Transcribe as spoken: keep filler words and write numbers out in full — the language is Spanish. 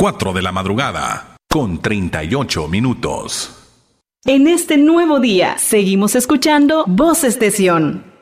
cuatro de la madrugada, con treinta y ocho minutos. En este nuevo día, seguimos escuchando Voces de Sion.